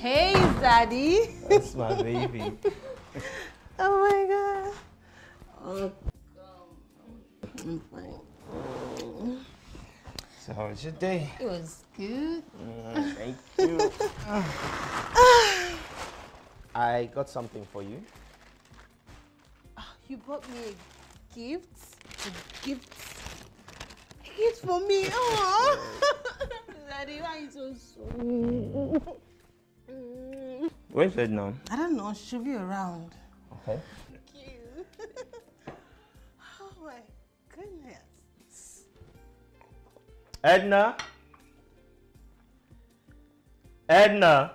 Hey, Daddy. That's my baby. Oh my God. Oh, I'm fine. So how was your day? It was good. Thank you. I got something for you. You bought me a gift? A gift? A gift for me? Oh. Daddy, why are you so sweet? Where's Edna? I don't know. She'll be around. Okay. Thank you. Oh my goodness. Edna? Edna?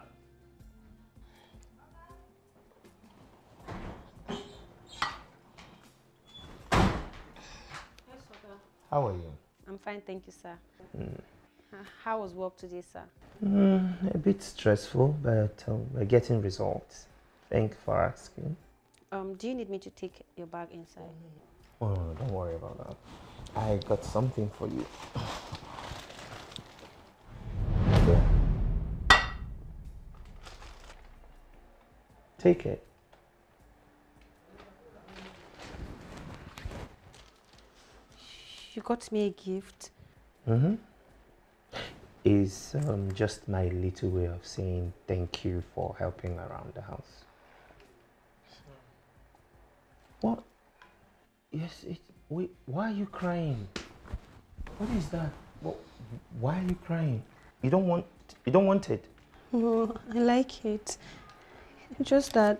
How are you? I'm fine, thank you, sir. How was work today, sir? A bit stressful, but we're getting results. Thank you for asking. Do you need me to take your bag inside? Oh, no, don't worry about that. I got something for you. Here. Take it. You got me a gift. Is just my little way of saying thank you for helping around the house. What? Yes, wait, why are you crying? What is that? Why are you crying? You don't want it? No, I like it. Just that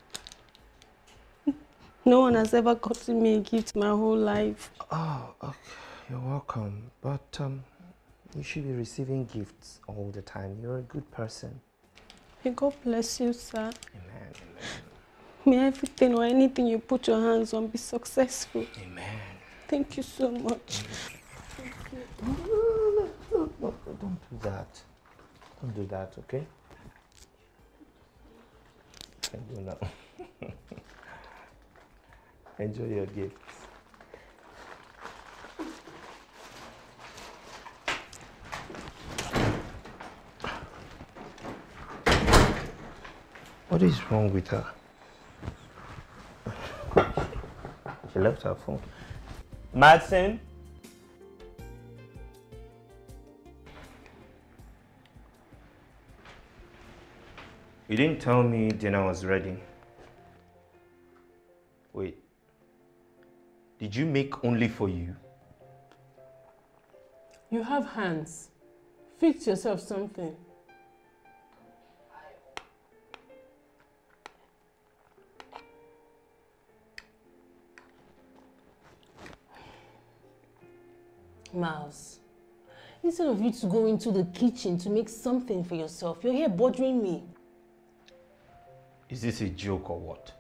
no one has ever gotten me a gift my whole life. Oh, okay. You're welcome. But you should be receiving gifts all the time. You're a good person. May God bless you, sir. Amen. May everything or anything you put your hands on be successful. Amen. Thank you so much. No, don't do that. Don't do that, okay? I do now. Enjoy your gifts. What is wrong with her? She left her phone. Madsen? You didn't tell me dinner was ready. Wait. Did you make only for you? You have hands. Fix yourself something. Miles, instead of you to go into the kitchen to make something for yourself, you're here bothering me. Is this a joke or what?